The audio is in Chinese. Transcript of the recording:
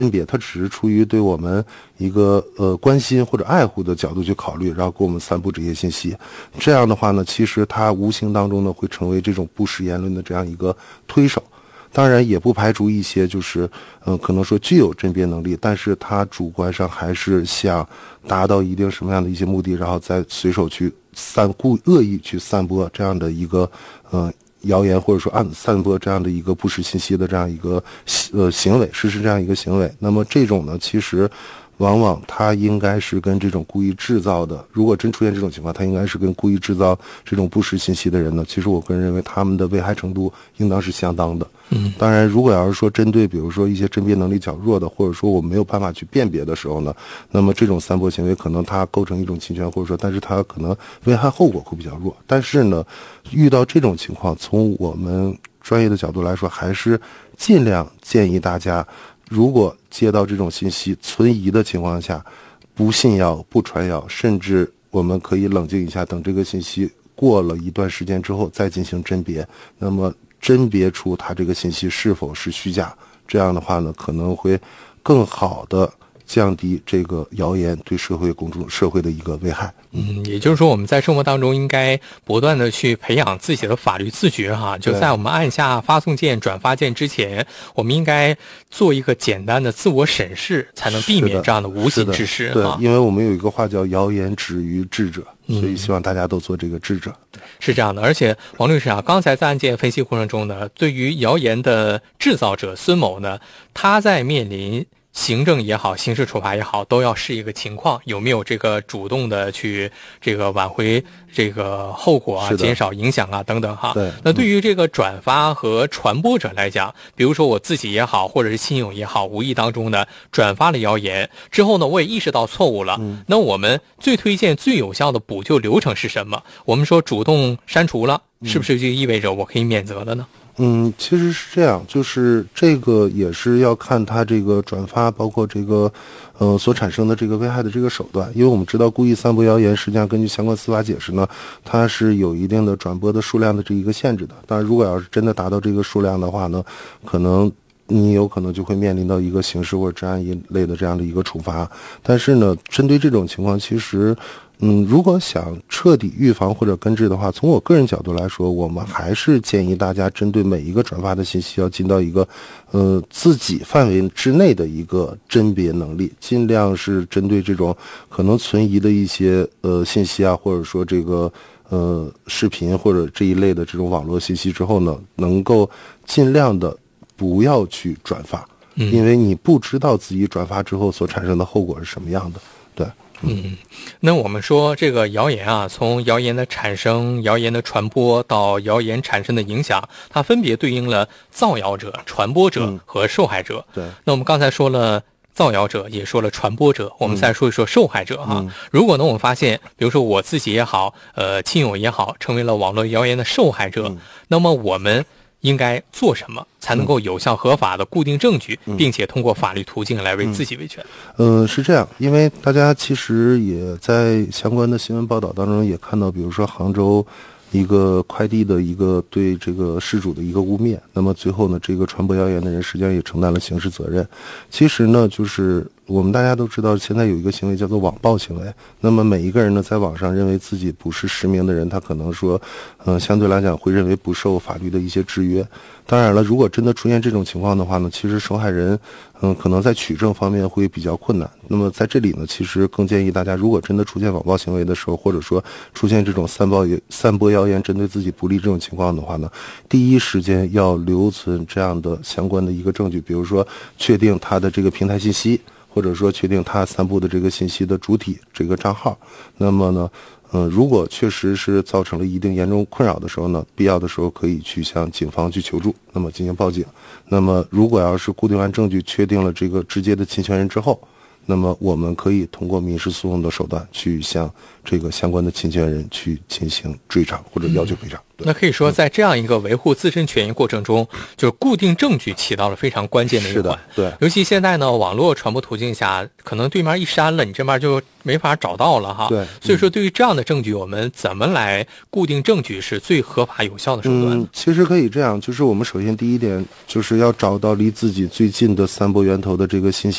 别，他只是出于对我们一个关心或者爱护的角度去考虑，然后给我们散布这些信息。这样的话呢，其实他无形当中呢会成为这种不实言论的这样一个推手。当然也不排除一些就是可能说具有甄别能力，但是他主观上还是想达到一定什么样的一些目的，然后再随手去恶意去散播这样的一个谣言，或者说散播这样的一个不实信息的这样一个行为，实施这样一个行为。那么这种呢，其实往往它应该是跟这种故意制造的，如果真出现这种情况，它应该是跟故意制造这种不实信息的人呢，其实我个人认为他们的危害程度应当是相当的。当然如果要是说针对比如说一些甄别能力较弱的，或者说我没有办法去辨别的时候呢，那么这种散播行为可能它构成一种侵权，或者说但是它可能危害后果会比较弱。但是呢，遇到这种情况，从我们专业的角度来说，还是尽量建议大家，如果接到这种信息存疑的情况下，不信谣不传谣，甚至我们可以冷静一下，等这个信息过了一段时间之后再进行甄别，那么甄别出它这个信息是否是虚假，这样的话呢，可能会更好的降低这个谣言对社会的一个危害。 也就是说我们在生活当中应该不断的去培养自己的法律自觉哈，就在我们按下发送键转发键之前，我们应该做一个简单的自我审视，才能避免这样的无心之失。 对，因为我们有一个话叫谣言止于智者，所以希望大家都做这个智者。 是这样的，而且王律师啊，刚才在案件分析过程中呢，对于谣言的制造者孙某呢，他在面临行政也好，刑事处罚也好，都要视一个情况，有没有这个主动的去这个挽回这个后果啊，减少影响啊等等哈。 对。 那对于这个转发和传播者来讲，比如说我自己也好，或者是亲友也好，无意当中呢转发了谣言之后呢，我也意识到错误了。那我们最推荐最有效的补救流程是什么？我们说主动删除了，是不是就意味着我可以免责了呢？ 其实是这样，就是这个也是要看他这个转发，包括这个所产生的这个危害的这个手段。因为我们知道故意散布谣言，实际上根据相关司法解释呢，它是有一定的转播的数量的这一个限制的。当然如果要是真的达到这个数量的话呢，可能你有可能就会面临到一个刑事或者治安一类的这样的一个处罚。但是呢，针对这种情况，其实如果想彻底预防或者根治的话，从我个人角度来说，我们还是建议大家针对每一个转发的信息要尽到一个自己范围之内的一个甄别能力，尽量是针对这种可能存疑的一些信息啊，或者说这个视频或者这一类的这种网络信息之后呢，能够尽量的不要去转发，因为你不知道自己转发之后所产生的后果是什么样的。对。 那我们说这个谣言啊，从谣言的产生、谣言的传播到谣言产生的影响，它分别对应了造谣者、传播者和受害者。 对。 那我们刚才说了造谣者，也说了传播者，我们再说一说受害者哈。如果呢，我们发现，比如说我自己也好，亲友也好，成为了网络谣言的受害者，那么我们应该做什么才能够有效合法的固定证据，并且通过法律途径来为自己维权？ 是这样，因为大家其实也在相关的新闻报道当中也看到，比如说杭州一个快递的一个对这个失主的一个污蔑，那么最后呢，这个传播谣言的人实际上也承担了刑事责任。其实呢，就是我们大家都知道，现在有一个行为叫做网暴行为。那么每一个人呢，在网上认为自己不是实名的人，他可能说，相对来讲会认为不受法律的一些制约。当然了，如果真的出现这种情况的话呢，其实受害人，可能在取证方面会比较困难。那么在这里呢，其实更建议大家，如果真的出现网暴行为的时候，或者说出现这种散播谣言针对自己不利这种情况的话呢，第一时间要留存这样的相关的一个证据，比如说确定他的这个平台信息，或者说确定他散布的这个信息的主体这个账号。那么呢，如果确实是造成了一定严重困扰的时候呢，必要的时候可以去向警方去求助，那么进行报警。那么如果要是固定完证据，确定了这个直接的侵权人之后， 那么我们可以通过民事诉讼的手段去向这个相关的侵权人去进行追偿或者要求赔偿。 那可以说，在这样一个维护自身权益过程中，就是固定证据起到了非常关键的一环。 对， 尤其现在呢，网络传播途径下，可能对面一删了，你这边就没法找到了哈。 对， 所以说对于这样的证据，我们怎么来固定证据是最合法有效的手段？ 其实可以这样，就是我们首先第一点就是要找到离自己最近的散播源头的这个信息